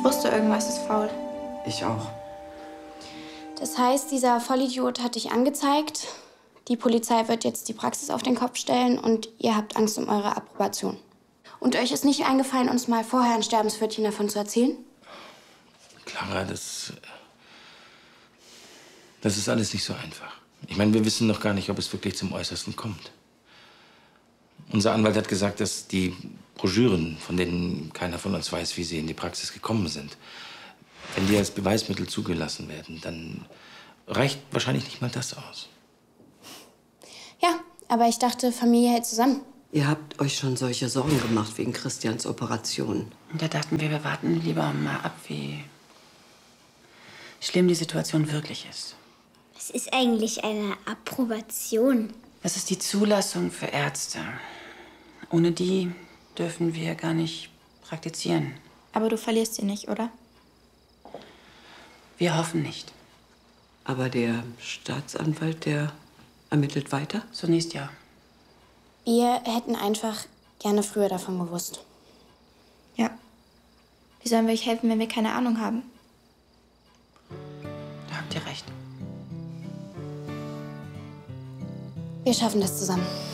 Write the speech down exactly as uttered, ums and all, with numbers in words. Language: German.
Ich wusste, irgendwas ist faul. Ich auch. Das heißt, dieser Vollidiot hat dich angezeigt. Die Polizei wird jetzt die Praxis auf den Kopf stellen und ihr habt Angst um eure Approbation. Und euch ist nicht eingefallen, uns mal vorher ein Sterbenspförtchen davon zu erzählen? Clara, das... Das ist alles nicht so einfach. Ich meine, wir wissen noch gar nicht, ob es wirklich zum Äußersten kommt. Unser Anwalt hat gesagt, dass die Broschüren, von denen keiner von uns weiß, wie sie in die Praxis gekommen sind, wenn die als Beweismittel zugelassen werden, dann reicht wahrscheinlich nicht mal das aus. Ja, aber ich dachte, Familie hält zusammen. Ihr habt euch schon solche Sorgen gemacht wegen Christians Operation. Und da dachten wir, wir warten lieber mal ab, wie schlimm die Situation wirklich ist. Was ist eigentlich eine Approbation? Das ist die Zulassung für Ärzte. Ohne die dürfen wir gar nicht praktizieren. Aber du verlierst sie nicht, oder? Wir hoffen nicht. Aber der Staatsanwalt, der ermittelt weiter? Zunächst ja. Wir hätten einfach gerne früher davon gewusst. Ja. Wie sollen wir euch helfen, wenn wir keine Ahnung haben? Da habt ihr recht. Wir schaffen das zusammen.